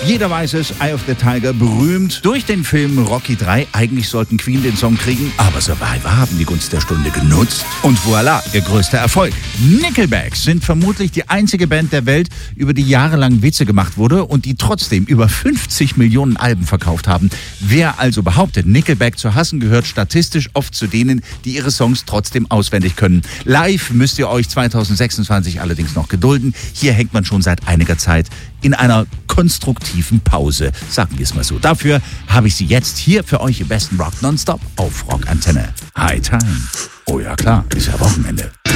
Jeder weiß es, Eye of the Tiger, berühmt durch den Film Rocky 3. Eigentlich sollten Queen den Song kriegen, aber Survivor haben die Gunst der Stunde genutzt. Und voilà, ihr größter Erfolg. Nickelback sind vermutlich die einzige Band der Welt, über die jahrelang Witze gemacht wurde und die trotzdem über 50 Millionen Alben verkauft haben. Wer also behauptet, Nickelback zu hassen, gehört statistisch oft zu denen, die ihre Songs trotzdem auswendig können. Live müsst ihr euch 2026 allerdings noch gedulden. Hier hängt man schon seit einiger Zeit in einer konstruktiven Pause, sagen wir es mal so. Dafür habe ich sie jetzt hier für euch im besten Rock Nonstop auf Rock Antenne. High Time. Oh ja klar, ist ja Wochenende.